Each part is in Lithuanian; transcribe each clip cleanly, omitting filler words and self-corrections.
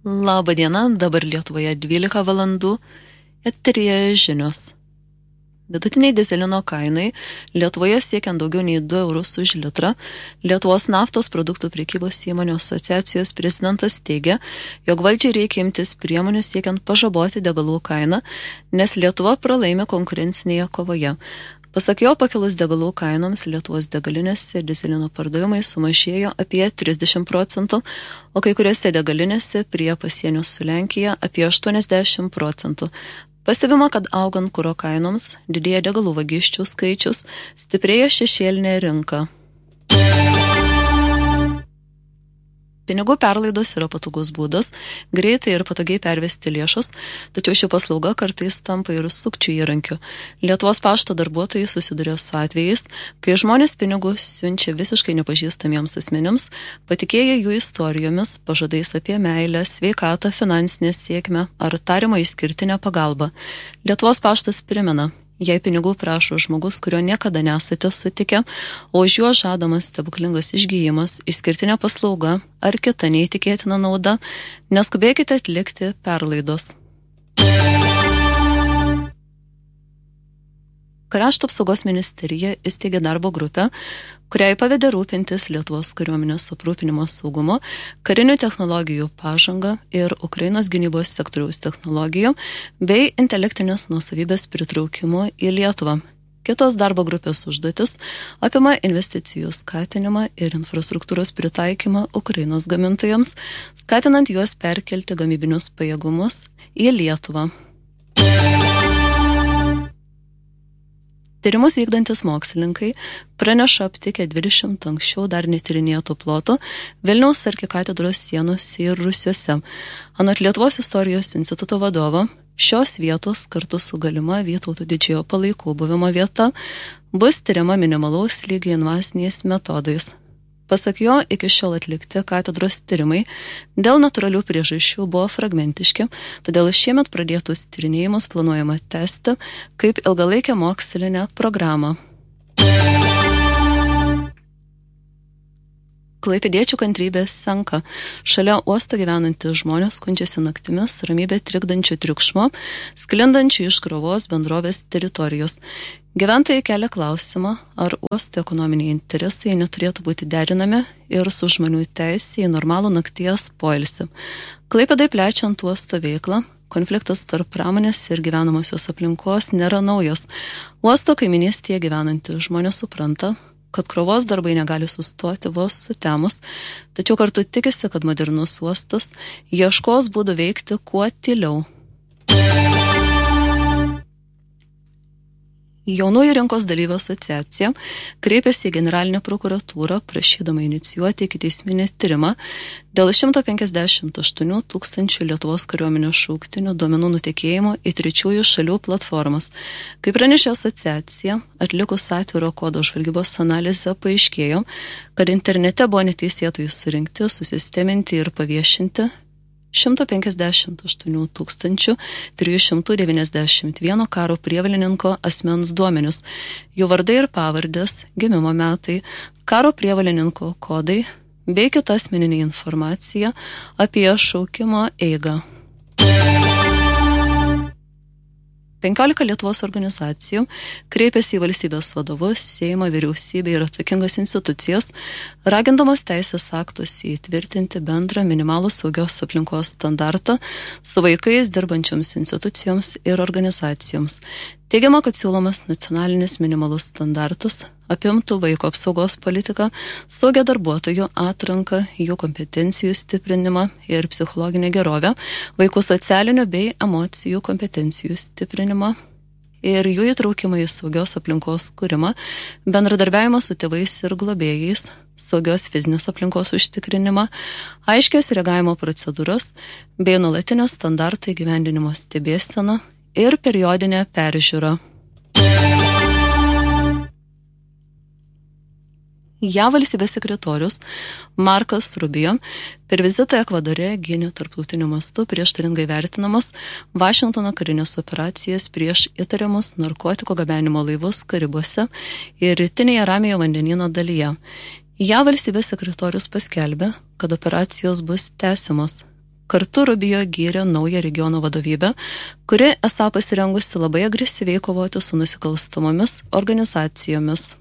Labą dieną, dabar Lietuvoje 12 valandų, eteryje žinios. Vidutiniai dizelino kainai Lietuvoje siekiant daugiau nei 2 eurus už litrą, Lietuvos naftos produktų prekybos įmonių asociacijos prezidentas teigia, jog valdžiai reikia imtis priemonių siekiant pažaboti degalų kainą, nes Lietuva pralaimi konkurencinėje kovoje. Pasak jo, pakilus degalų kainoms Lietuvos degalinėse dizelino pardavimai sumažėjo apie 30%, o kai kuriuose degalinėse prie pasienio su Lenkija apie 80%. Pastebima, kad augant kuro kainoms didėja degalų vagysčių skaičius, stiprėja šešėlinė rinka. Pinigų perlaidos yra patogus būdas, greitai ir patogiai pervesti lėšas, tačiau ši paslauga kartais tampa ir sukčių įrankiu. Lietuvos pašto darbuotojai susiduria su atvejais, kai žmonės pinigus siunčia visiškai nepažįstamiems asmenims, patikėję jų istorijomis, pažadais apie meilę, sveikatą, finansinę sėkmę ar tariamą išskirtinę pagalbą. Lietuvos paštas primena, jei pinigų prašo žmogus, kurio niekada nesate sutikę, o už juo žadamas stebuklingas išgyjimas, išskirtinė paslauga ar kita neįtikėtina nauda, neskubėkite atlikti perlaidos. Krašto apsaugos ministerija įsteigė darbo grupę, kuriai pavedė rūpintis Lietuvos kariuomenės aprūpinimo saugumo, karinių technologijų pažanga ir Ukrainos gynybos sektoriaus technologijų bei intelektinės nuosavybės pritraukimu į Lietuvą. Kitos darbo grupės užduotis apima investicijų skatinimą ir infrastruktūros pritaikymą Ukrainos gamintojams, skatinant juos perkelti gamybinius pajėgumus į Lietuvą. Tyrimus vykdantis mokslininkai praneša aptikę 20 anksčiau dar netyrinėtų plotų Vilniaus arkikatedros sienose ir rūsiuose. Anot Lietuvos istorijos instituto vadovo, šios vietos kartu su galima Vytauto didžiojo palaikų buvimo vieta bus tyriama minimalaus lygio invaziniais metodais. Pasak jo, iki šiol atlikti katedros tyrimai dėl natūralių priežasčių buvo fragmentiški, todėl šiemet pradėtus tyrinėjimus planuojama tęsti kaip ilgalaikę mokslinę programą. Klaipėdiečių kantrybės senka. Šalia uosto gyvenantys žmonės skundžiasi naktimis ramybę trikdančių triukšmo, sklindančių iš krovos bendrovės teritorijos. Gyventojai kelia klausimą, ar uosto ekonominiai interesai neturėtų būti derinami ir su žmonių teisė į normalų nakties poilsį. Klaipėdai plečiant uosto veiklą, konfliktas tarp pramonės ir gyvenamosios aplinkos nėra naujas. Uosto kaiminystėje gyvenantys žmonės supranta, kad krovos darbai negali sustoti vos sutemus, tačiau kartu tikisi, kad modernus uostas ieškos būdų veikti kuo tyliau. Jaunųjų rinkos dalyvių asociacija kreipėsi į generalinę prokuratūrą prašydama inicijuoti ikiteisminį tyrimą dėl 158 tūkstančių Lietuvos kariuomenės šauktinių duomenų nutekėjimo į trečiųjų šalių platformas. Kaip pranešė asociacija, atlikus atviro kodo žvalgybos analizę paaiškėjo, kad internete buvo neteisėtai surinkti, susisteminti ir paviešinti 158 391 karo prievalininko asmens duomenis, jų vardai ir pavardės, gimimo metai, karo prievalininko kodai bei kita asmeninė informacija apie šaukimo eigą. 15 Lietuvos organizacijų kreipėsi į valstybės vadovus, Seimą, vyriausybę ir atsakingas institucijas, ragindamos teisės aktuose įtvirtinti bendrą minimalų saugios aplinkos standartą su vaikais dirbančioms institucijoms ir organizacijoms. Teigiama, kad siūlomas nacionalinis minimalus standartas apimtų vaiko apsaugos politiką, saugią darbuotojų atranką, jų kompetencijų stiprinimą ir psichologinę gerovę, vaikų socialinių bei emocijų kompetencijų stiprinimą ir jų įtraukimą į saugios aplinkos kūrimą, bendradarbiavimą su tėvais ir globėjais, saugios fizinės aplinkos užtikrinimą, aiškias reagavimo procedūras bei nuolatinę standartų įgyvendinimo stebėseną ir periodinę peržiūrą. JAV valstybės sekretorius Markas Rubio per vizitą Ekvadore gynė tarptautiniu mastu prieštaringai vertinamas Vašingtono karinės operacijas prieš įtariamus narkotikų gabenimo laivus Karibuose ir rytinėje Ramiojo vandenyno dalyje. JAV valstybės sekretorius paskelbė, kad operacijos bus tęsiamos. Kartu Rubio gyrė naują regiono vadovybę, kuri esą pasirengusi labai agresyviai kovoti su nusikalstamomis organizacijomis.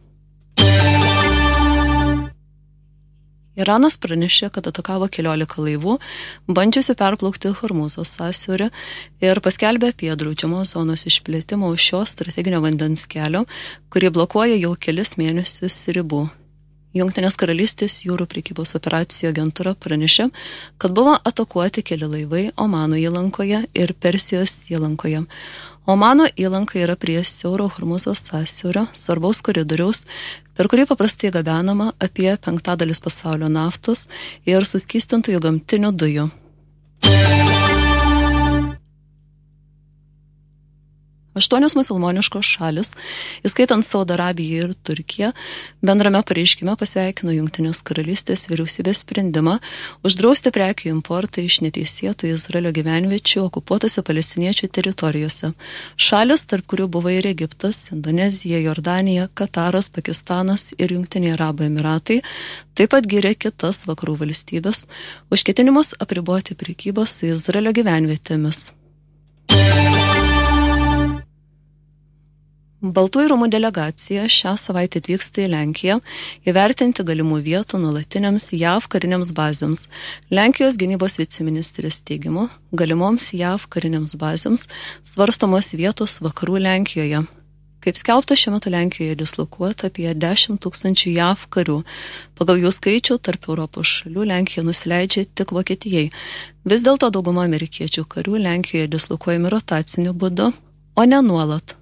Iranas pranešė, kad atakavo 14 laivų, bandžiusi perplaukti Hormūzo sąsiaurį ir paskelbė apie draudžiamos zonos išplėtimą už šio strateginio vandens kelio, kurį blokuoja jau kelis mėnesius ribų. Jungtinės karalystės jūrų prekybos operacijų agentūra pranešė, kad buvo atakuoti keli laivai Omano įlankoje ir Persijos įlankoje. Omano įlanka yra prie siauro Hormūzo sąsiaurio, svarbaus koridoriaus, per kurį paprastai gabenama apie 1/5 pasaulio naftos ir suskystintųjų gamtinių dujų. Aštuonios musulmoniškos šalis, įskaitant Saudo Arabiją ir Turkiją, bendrame pareiškime pasveikino Jungtinės karalystės vyriausybės sprendimą uždrausti prekių importą iš neteisėtų Izraelio gyvenviečių okupuotose palestiniečių teritorijose. Šalis, tarp kurių buvo ir Egiptas, Indonezija, Jordanija, Kataras, Pakistanas ir Jungtiniai Arabų Emiratai, taip pat gyrė kitas vakarų valstybės už ketinimus apriboti prekybą su Izraelio gyvenvietėmis. Baltųjų rūmų delegacija šią savaitę atvyksta į Lenkiją įvertinti galimų vietų nuolatiniams JAV kariniams bazėms. Lenkijos gynybos viceministrės teigimu, galimoms JAV kariniams bazėms svarstomos vietos vakarų Lenkijoje. Kaip skelbta, šiuo metu Lenkijoje dislokuota apie 10 000 JAV karių. Pagal jų skaičių tarp Europos šalių Lenkija nusileidžia tik Vokietijai. Vis dėlto dauguma amerikiečių karių Lenkijoje dislokuojami rotaciniu būdu, o ne nuolat.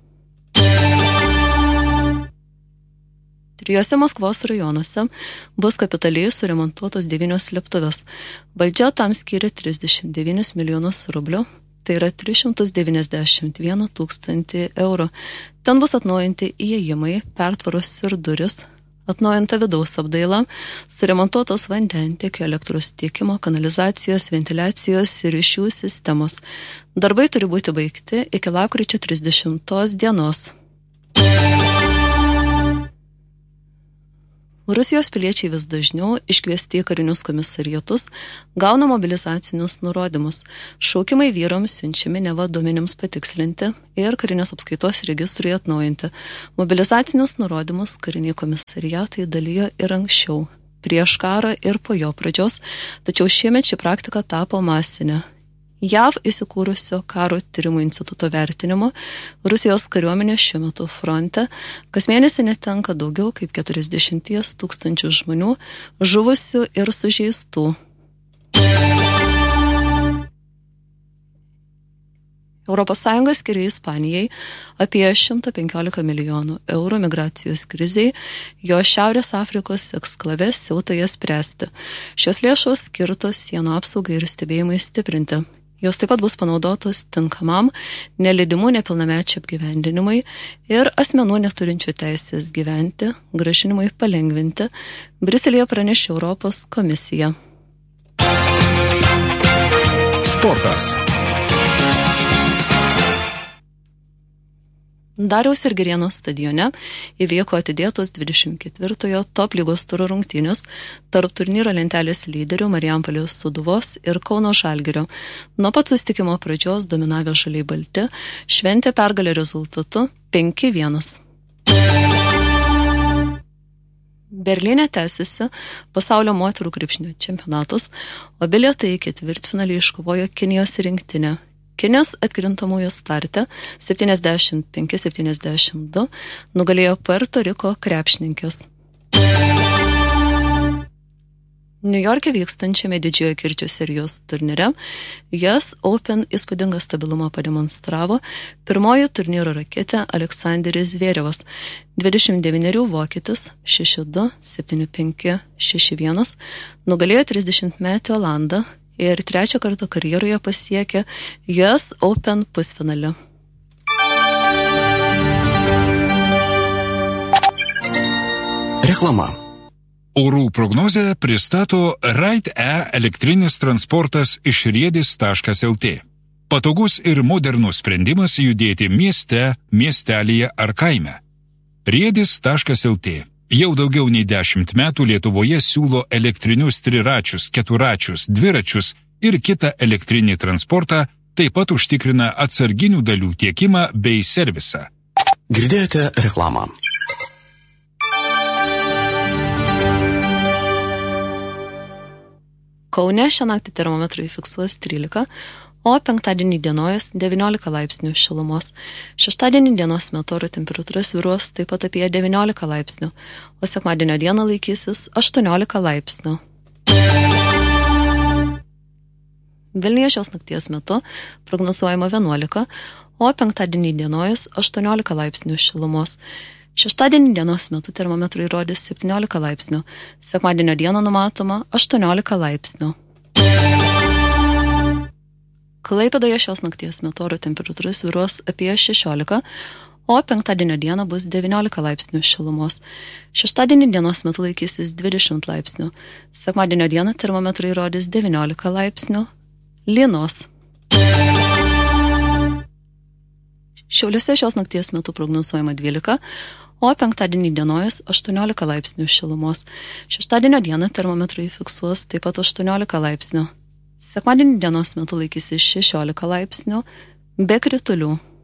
Trijose Maskvos rajonuose bus kapitaliai suremontuotos 9 slėptuvės. Valdžia tam skyrė 39 milijonus rublių, tai yra 391 000 eurų. Ten bus atnaujinti įėjimai, pertvaros ir duris, atnaujinta vidaus apdaila, suremontuotos vandentiekio, elektros tiekimo, kanalizacijos, ventiliacijos ir ryšių sistemos. Darbai turi būti baigti iki lapkričio 30 dienos. Rusijos piliečiai vis dažniau iškviesti į karinius komisariatus gauna mobilizacinius nurodymus. Šaukimai vyrams siunčiami neva duomenims patikslinti ir karinės apskaitos registrui atnaujinti. Mobilizacinius nurodymus kariniai komisariatai dalijo ir anksčiau, prieš karą ir po jo pradžios, tačiau šiemet ši praktika tapo masinė. JAV įsikūrusio karo tyrimų instituto vertinimo Rusijos kariuomenė šiuo metu fronte kas mėnesį netenka daugiau kaip 40 000 žmonių žuvusių ir sužeistų. ES skiria Ispanijai apie 115 milijonų eurų migracijos krizei, jo Šiaurės Afrikos eksklave Siautoje spręsti. Šios lėšos skirtos sienų apsaugai ir stebėjimui stiprinti. Jos taip pat bus panaudotos tinkamam nelydimų nepilnamečių apgyvendinimui ir asmenų neturinčių teisės gyventi, grąžinimui palengvinti, Briuselyje pranešė Europos komisija. Sportas. Dariaus ir Girėno stadione įvyko atidėtos 24-ojo top lygos turo rungtynės tarp turnyro lentelės lyderių Marijampolės Sūduvos ir Kauno Žalgirio. Nuo pat susitikimo pradžios dominavę žaliai balti šventė pergalę rezultatu 5-1. Berlyne tęsiasi pasaulio moterų krepšinio čempionatas, o bilietai į ketvirtfinalį iškovojo Kinijos rinktinė. Kinijos atkrintamųjų starte 75-72 nugalėjo Puerto Riko krepšininkės. Niujorke vykstančiame Didžiojo kirčio serijos turnyre US Open įspūdingą stabilumą pademonstravo pirmoji turnyro raketė Aleksandris Zverevas. 29 vokietis 6-2, 7-5, 6-1 nugalėjo 30-metį Olandą ir trečią kartą karjeroje pasiekė US Open pusfinalį. Reklama. Orų prognozę pristato Ride-E elektrinis transportas iš riedis.lt. Patogus ir modernus sprendimas judėti mieste, miestelyje ar kaime. Riedis.lt. Jau daugiau nei 10 metų Lietuvoje siūlo elektrinius triračius, keturačius, dviračius ir kitą elektrinį transportą, taip pat užtikrina atsarginių dalių tiekimą bei servisą. Girdėjote reklamą. Kaune šią naktį termometrai fiksuos 13, o penktadienį dienojas 19 laipsnių šilumos. Šeštadienį dienos metu oro temperatūra svyruos taip pat apie 19 laipsnių, o sekmadienio dieną laikysis 18 laipsnių. Vilniuje šios nakties metu prognozuojama 11, o penktadienį dienojas 18 laipsnių šilumos. Šeštadienį dienos metu termometrai rodys 17 laipsnių, sekmadienio dieną numatoma 18 laipsnių. Klaipėdoje šios nakties metu oro temperatūra svyruos apie 16, o penktadienio dieną bus 19 laipsnių šilumos. Šeštadienį dienos metu laikysis 20 laipsnių, sekmadienio dieną termometrai rodys 19 laipsnių. Lynos. Šiauliuose šios nakties metu prognozuojama 12, o penktadienį dienojas 18 laipsnių šilumos. Šeštadienio dieną termometrai fiksuos taip pat 18 laipsnių. Sekmadienį dienos metu laikysis 16 laipsnių, be kritulių.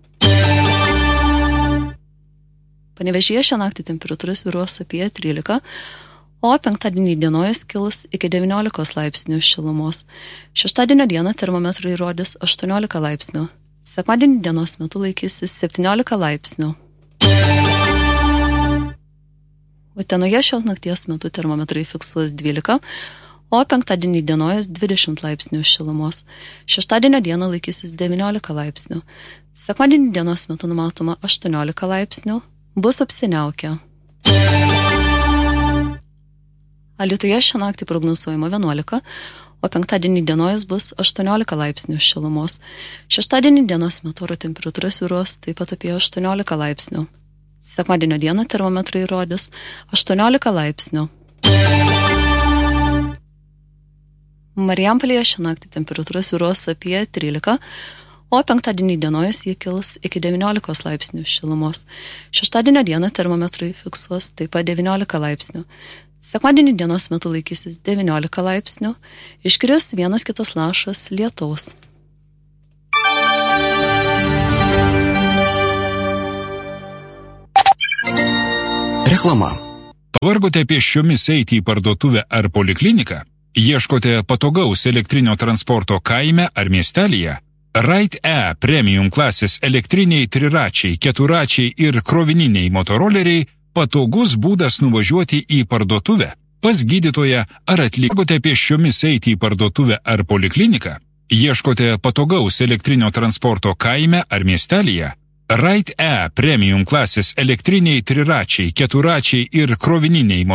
Panevėžyje šią naktį temperatūra svyruos apie 13, o penktadienį dienojas kils iki 19 laipsnių šilumos. Šeštadienio dieną termometrai rodys 18 laipsnių. Sekmadienį dienos metu laikysis 17 laipsnių. Utenoje šios nakties metu termometrai fiksuos 12, o penktadienį dienojas 20 laipsnių šilumos. Šeštadienio dieną laikysis 19 laipsnių. Sekmadienį dienos metu numatoma 18 laipsnių, bus apsiniaukę. Alytuje šią naktį prognozuojama 11, o penktadienį dienojas bus 18 laipsnių šilumos. Šeštadienį dienos metu oro temperatūra svyruos taip pat apie 18 laipsnių. Sekmadienio dieną termometrai rodys 18 laipsnių. Marijampolėje šią naktį temperatūra svyruos apie 13, o penktadienį dienojas jie kils iki 19 laipsnių šilumos. Šeštadienio dieną termometrai fiksuos taip pat 19 laipsnių. Sekmadienį dienos metu laikysis 19 laipsnių, iškris vienas kitas lašas lietaus. Reklama. Pavargote pėsčiomis eiti į parduotuvę ar polikliniką? Ieškote patogaus elektrinio transporto kaime ar miestelyje? Ride-E premium klasės elektriniai triračiai, keturačiai ir krovininiai motoroleriai patogus būdas nuvažiuoti į parduotuvę, pas gydytoją ar atlikote pėsčiomis eiti į parduotuvę ar polikliniką? Ieškote patogaus elektrinio transporto kaime ar miestelyje? Ride-E premium klasės elektriniai triračiai, keturačiai ir krovininiai